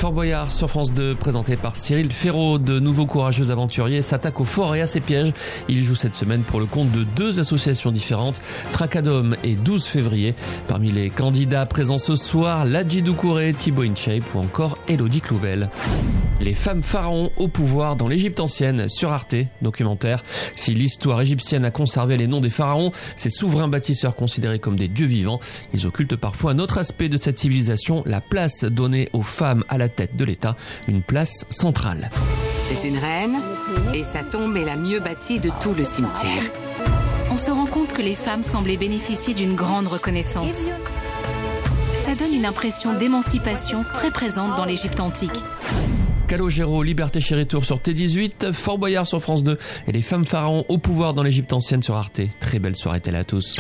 Fort Boyard sur France 2, présenté par Cyril Ferraud. De nouveaux courageux aventuriers s'attaquent au fort et à ses pièges. Ils jouent cette semaine pour le compte de 2 associations différentes, Tracadome et 12 février. Parmi les candidats présents ce soir, Ladji Doucouré, Thibaut InShape ou encore Élodie Clouvel. Les femmes pharaons au pouvoir dans l'Égypte ancienne sur Arte, documentaire. Si l'histoire égyptienne a conservé les noms des pharaons, ces souverains bâtisseurs considérés comme des dieux vivants, ils occultent parfois un autre aspect de cette civilisation, la place donnée aux femmes à la tête de l'État, une place centrale. C'est une reine et sa tombe est la mieux bâtie de tout le cimetière. On se rend compte que les femmes semblaient bénéficier d'une grande reconnaissance. Ça donne une impression d'émancipation très présente dans l'Égypte antique. Calogero, Liberté Chérie Tour sur T18, Fort Boyard sur France 2 et les femmes pharaons au pouvoir dans l'Égypte ancienne sur Arte. Très belle soirée telle à tous.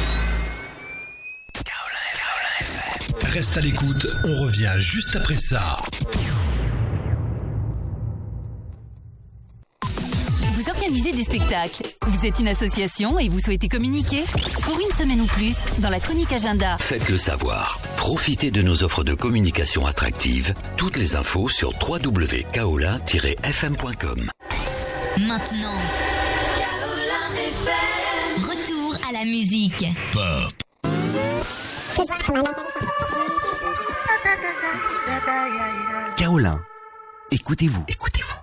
Reste à l'écoute, on revient juste après ça. Vous organisez des spectacles, vous êtes une association et vous souhaitez communiquer? Pour une semaine ou plus, dans la chronique agenda. Faites-le savoir. Profitez de nos offres de communication attractives. Toutes les infos sur www.kaolin-fm.com. Maintenant, Kaolin FM. Retour à la musique. Pop. Kaolin. Écoutez-vous.